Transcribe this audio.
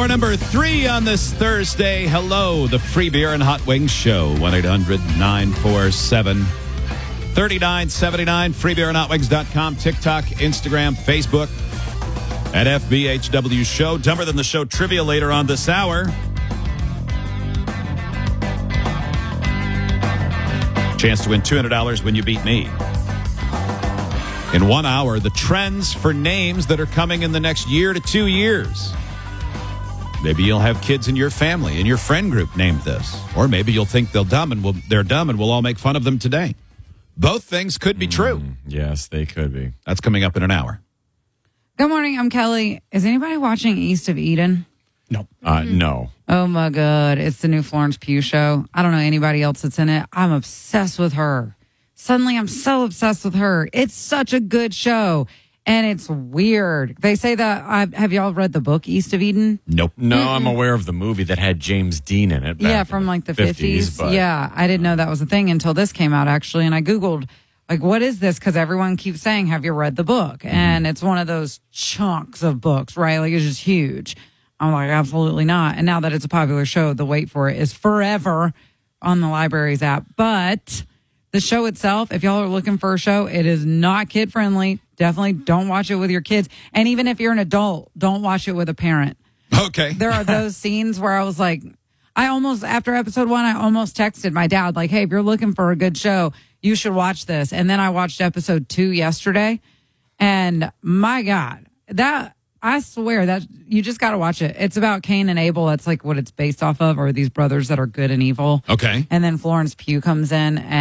Hour number 3 on this Thursday. Hello, the Free Beer and Hot Wings Show. 1-800-947-3979. FreeBeerandHotWings.com. TikTok, Instagram, Facebook. At FBHW Show. Dumber Than the Show trivia later on this hour. Chance to win $200 when you beat me. In 1 hour, the trends for names that are coming in the next year to 2 years. Maybe you'll have kids in your family, in your friend group named this. Or maybe you'll think they're dumb and we'll all make fun of them today. Both things could be true. Yes, they could be. That's coming up in an hour. Good morning, I'm Kelly. Is anybody watching East of Eden? No. No. Oh, my God. It's the new Florence Pugh show. I don't know anybody else that's in it. I'm obsessed with her. Suddenly, I'm so obsessed with her. It's such a good show, and it's weird. They say that, have y'all read the book, East of Eden? Nope. No, I'm aware of the movie that had James Dean in it. Yeah, from like the 50s. But Yeah, I didn't know that was a thing until this came out, actually, and I Googled, like, what is this? Because everyone keeps saying, have you read the book? And it's one of those chunks of books, right? Like, it's just huge. I'm like, absolutely not. And now that it's a popular show, the wait for it is forever on the library's app. But the show itself, if y'all are looking for a show, it is not kid friendly. Definitely don't watch it with your kids. And even if you're an adult, don't watch it with a parent. Okay. There are those scenes where I was like, after episode 1, I almost texted my dad, like, hey, if you're looking for a good show, you should watch this. And then I watched episode 2 yesterday. And my God, I swear that you just got to watch it. It's about Cain and Abel. That's like what it's based off of, or these brothers that are good and evil. Okay. And then Florence Pugh comes in and